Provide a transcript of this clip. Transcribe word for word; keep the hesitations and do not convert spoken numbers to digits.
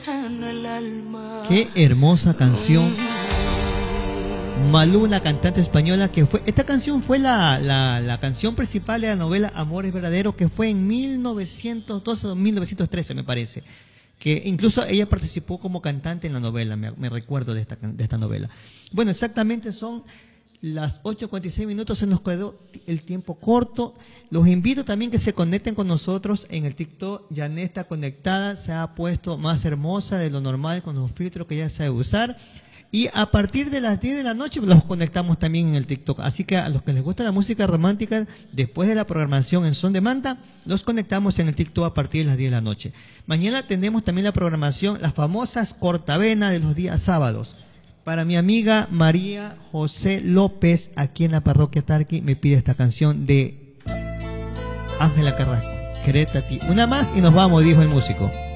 Qué hermosa canción. Malú, una cantante española que fue... Esta canción fue la, la, la canción principal de la novela Amores Verdaderos, que fue en mil novecientos doce o mil novecientos trece, me parece. Que incluso ella participó como cantante en la novela, me, me recuerdo de esta, de esta novela. Bueno, exactamente son las ocho cuarenta y seis minutos, se nos quedó el tiempo corto. Los invito también que se conecten con nosotros en el TikTok. Janet está conectada, se ha puesto más hermosa de lo normal con los filtros que ya sabe usar. Y a partir de las diez de la noche los conectamos también en el TikTok. Así que a los que les gusta la música romántica, después de la programación en Son de Manta, los conectamos en el TikTok a partir de las diez de la noche. Mañana tenemos también la programación, las famosas cortavenas de los días sábados. Para mi amiga María José López, aquí en la parroquia Tarqui, me pide esta canción de Ángela Carrasco, Quererte a ti. Una más y nos vamos, dijo el músico.